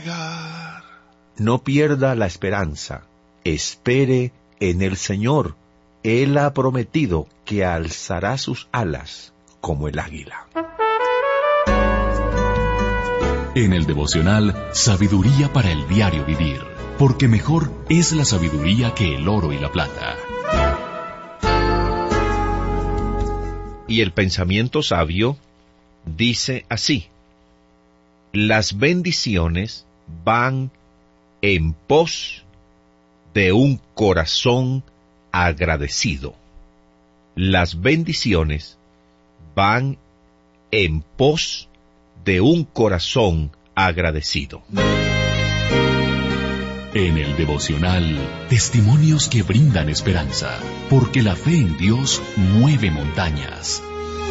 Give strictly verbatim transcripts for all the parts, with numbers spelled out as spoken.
llegar. No pierda la esperanza. Espere en el Señor. Él ha prometido que alzará sus alas como el águila. En el devocional, sabiduría para el diario vivir, porque mejor es la sabiduría que el oro y la plata. Y el pensamiento sabio dice así: las bendiciones van en pos de un corazón agradecido. Las bendiciones van en pos de un corazón agradecido. En el devocional, testimonios que brindan esperanza, porque la fe en Dios mueve montañas.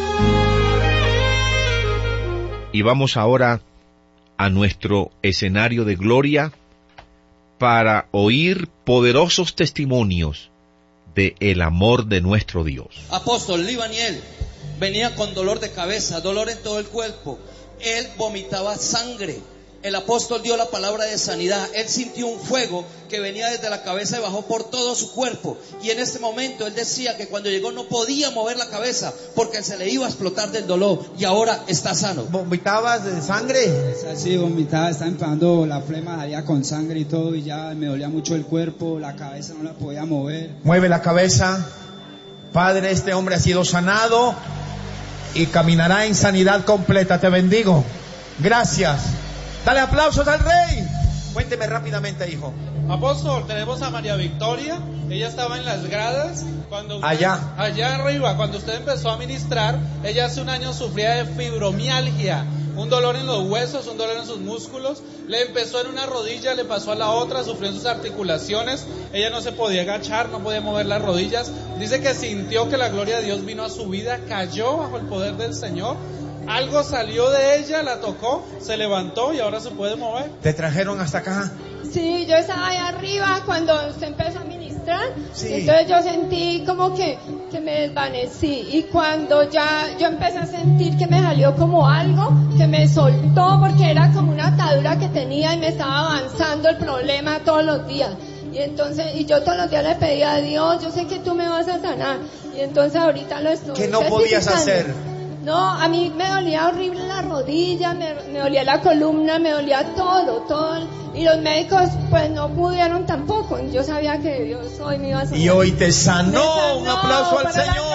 Y vamos ahora a nuestro escenario de gloria para oír poderosos testimonios de el amor de nuestro Dios. Apóstol Libaniel venía con dolor de cabeza, dolor en todo el cuerpo. Él vomitaba sangre. El apóstol dio la palabra de sanidad. Él sintió un fuego que venía desde la cabeza y bajó por todo su cuerpo. Y en este momento él decía que cuando llegó no podía mover la cabeza porque se le iba a explotar del dolor. Y ahora está sano. ¿Vomitabas de sangre? Sí, vomitaba, estaba empezando la flema, salía con sangre y todo. Y ya me dolía mucho el cuerpo, la cabeza no la podía mover. Mueve la cabeza. Padre, este hombre ha sido sanado y caminará en sanidad completa. Te bendigo. Gracias. Dale aplausos al Rey. Cuénteme rápidamente, hijo. Apóstol, tenemos a María Victoria. Ella estaba en las gradas cuando usted, allá allá arriba, cuando usted empezó a ministrar. Ella hace un año sufría de fibromialgia, un dolor en los huesos, un dolor en sus músculos. Le empezó en una rodilla, le pasó a la otra, sufrió en sus articulaciones. Ella no se podía agachar, no podía mover las rodillas. Dice que sintió que la gloria de Dios vino a su vida, cayó bajo el poder del Señor. Algo salió de ella, la tocó, se levantó y ahora se puede mover. ¿Te trajeron hasta acá? Sí, yo estaba ahí arriba cuando usted empezó a ministrar. Sí. Entonces yo sentí como que, que me desvanecí. Y cuando ya yo empecé a sentir que me salió como algo, que me soltó porque era como una atadura que tenía y me estaba avanzando el problema todos los días. Y entonces, y yo todos los días le pedía a Dios, yo sé que tú me vas a sanar. Y entonces ahorita lo estoy ¿Qué no podías hacer? No, a mí me dolía horrible la rodilla, me, me dolía la columna, me dolía todo, todo. Y los médicos pues no pudieron tampoco. Yo sabía que Dios hoy me iba a sanar. Y hoy te sanó. Un aplauso al Señor.